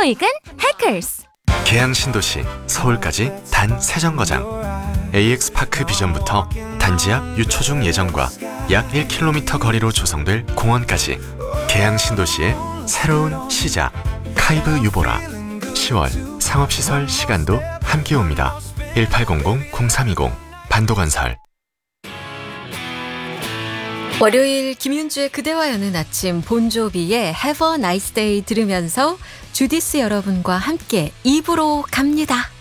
토익은 해커스. 계양 신도시 서울까지 단 3정거장. AX파크 비전부터 단지 앞 유초중 예정과 약 1km 거리로 조성될 공원까지 계양 신도시의 새로운 시작. 카이브 유보라. 10월 상업시설 시간도 함께 옵니다. 1800-0320 반도건설. 월요일 김윤주의 그대와 여는 아침 본조비의 Have a nice day 들으면서 주디스 여러분과 함께 2부로 갑니다.